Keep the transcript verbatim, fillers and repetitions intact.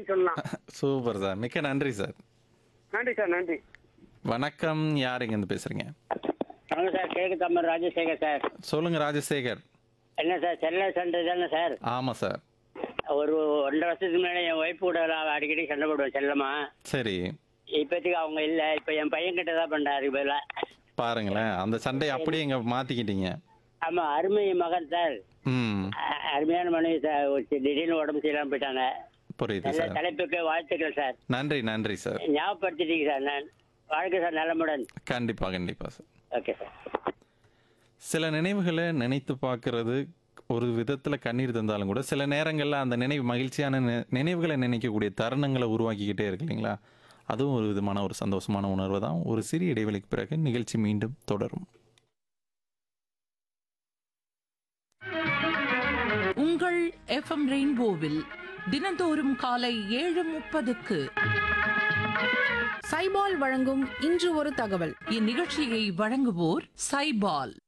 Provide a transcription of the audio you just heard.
அப்படின்னு சொல்லலாம். Super sir. மிக்க நன்றி சார். நன்றி சார், நன்றி. வணக்கம். யார் இங்கேருந்து பேசுறீங்க? வணக்கம் சார், கேக்கு தம்மர் ராஜசேகர் சார். சொல்லுங்க ராஜசேகர். என்ன சார், செல்ல சண்டை தானே சார்? ஆமா சார். ஒரு ஒன்றரை வருஷத்துக்கு முன்னாடி என் ஒய்ஃப் கூட நான் அடிக்கடி சண்டை போடுவேன் செல்லமா. சரி. இப்போதைக்கு அவங்க இல்லை, இப்போ என் பையன் கிட்ட தான் பண்ணுறாரு பதிலா. பாருங்களேன், அந்த சண்டையை அப்படியே இங்க மாத்திக்கிட்டீங்க. ஆமாம், அருமை மகன் சார். ம். அ- அருமையான மனைவி சார். ஒரு சி- திடீர்னு உடம்பு சரியில்லாம போயிட்டாங்க. புரியுது நல்ல சார். தலைப்புக்கு வாழ்த்துக்கள் சார். நன்றி நன்றி சார். ஞாபகப்படுத்திட்டீங்க சார். நான் வாழ்க்கை சார் நலமுடன். கண்டிப்பா கண்டிப்பா சார். Okay sir. சில நினைவுகளை நினைத்து பார்க்கறது ஒரு விதத்துல கண்ணீர் தந்தாலும் கூட சில நேரங்கள்ல அந்த நினைவு மகிழ்ச்சியான நி- நினைவுகளை நினைக்கக்கூடிய தருணங்களை உருவாக்கிக்கிட்டே இருக்கு இல்லைங்களா? அதுவும் ஒரு விதமான ஒரு சந்தோஷமான உணர்வு தான். ஒரு சிறிய இடைவெளிக்கு பிறகு நிகழ்ச்சி மீண்டும் தொடரும். உங்கள் எஃப்எம் ரெயின்போவில் தினந்தோறும் காலை ஏழு முப்பதுக்கு சைபால் வழங்கும் இன்று ஒரு தகவல். இந்நிகழ்ச்சியை வழங்குவோர் சைபால்.